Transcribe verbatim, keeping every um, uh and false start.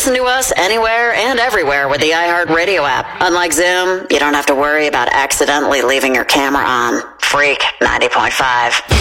listen to us anywhere and everywhere with the iHeartRadio app. Unlike Zoom, you don't have to worry about accidentally leaving your camera on. Freak ninety point five.